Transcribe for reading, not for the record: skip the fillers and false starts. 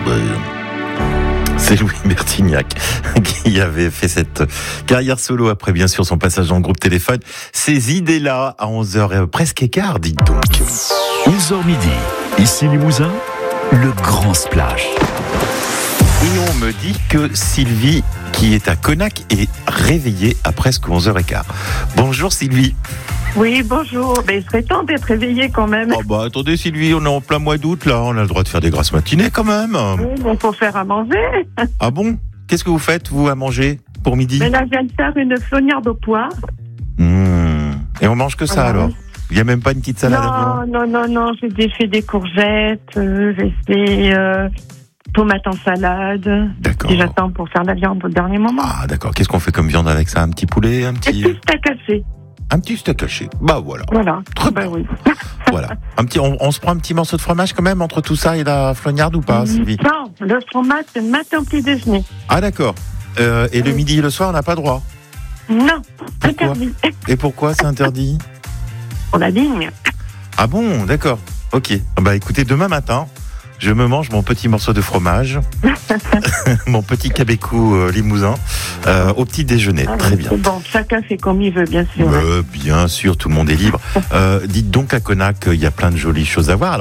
C'est Louis Bertignac qui avait fait cette carrière solo après bien sûr son passage dans le groupe Téléphone. Ces idées-là à 11h presque écart, dites donc. 11h midi, ici Limousin, le grand splash. Et on me dit que Sylvie, qui est à Connac, est réveillée à presque 11h15. Bonjour Sylvie. Oui, bonjour. Il serait temps d'être réveillé quand même. Oh attendez Sylvie, on est en plein mois d'août là, on a le droit de faire des grasses matinées quand même. Oui, il faut faire à manger. Ah bon ? Qu'est-ce que vous faites vous à manger pour midi ? Mais là, je viens de faire une flognarde aux poires. Et on mange que ça alors ? Il n'y a même pas une petite salade avant ? Non, j'ai fait des courgettes, j'ai fait tomates en salade. D'accord. Et j'attends pour faire la viande au dernier moment. Ah d'accord, qu'est-ce qu'on fait comme viande avec ça ? Un petit poulet, un Et petit... puis steak haché. Un petit steak haché. Bah voilà. Voilà. Très bien. Oui. Voilà. On se prend un petit morceau de fromage quand même entre tout ça et la flognarde ou pas, Sylvie ? Non, le fromage, c'est le matin au petit déjeuner. Ah d'accord. Et le midi et le soir, on n'a pas droit ? Non, Pourquoi ? interdit. Et pourquoi c'est interdit ? Pour la ligne. Ah bon, d'accord. Ok. Bah écoutez, demain matin, je me mange mon petit morceau de fromage, mon petit cabecou limousin, au petit déjeuner. Très bien. Bon, chacun fait comme il veut, bien sûr. Bien sûr, tout le monde est libre. Dites donc à Connac, il y a plein de jolies choses à voir.